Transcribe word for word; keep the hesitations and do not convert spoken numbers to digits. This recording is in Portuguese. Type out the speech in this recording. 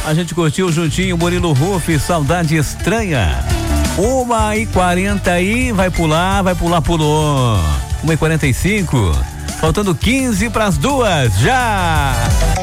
A gente curtiu juntinho Murilo Ruff, Saudade Estranha. Uma e quarenta aí, vai pular, vai pular, pulou. Uma e quarenta e cinco, faltando quinze para as duas, já.